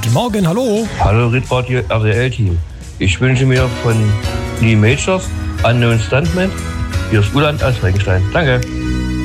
Guten Morgen, hallo. Hallo Ridradio RTL-Team. Ich wünsche mir von Lee Majors Unknown Stuntman, hier ist Uland aus Frankenstein. Danke.